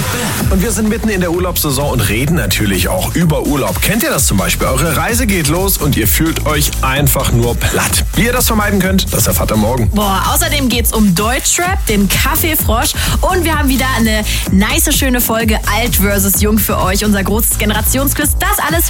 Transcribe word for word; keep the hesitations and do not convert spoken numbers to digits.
Bam. Und wir sind mitten in der Urlaubssaison und reden natürlich auch über Urlaub. Kennt ihr das zum Beispiel? Eure Reise geht los und ihr fühlt euch einfach nur platt. Wie ihr das vermeiden könnt, das erfahrt ihr morgen. Boah, außerdem geht's um Deutschrap, den Kaffeefrosch und wir haben wieder eine nice, schöne Folge Alt versus Jung für euch. Unser großes Generationsquiz. Das alles